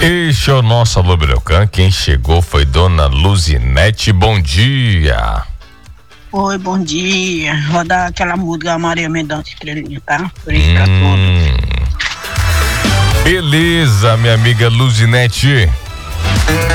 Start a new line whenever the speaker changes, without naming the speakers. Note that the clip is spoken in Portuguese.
Este é o nosso Alô Breucan. Quem chegou foi Dona Luzinete. Bom dia.
Oi, bom dia. Vou dar aquela música Maria Mendonça Estrelinha, tá? Por isso pra todos.
Beleza, minha amiga Luzinete.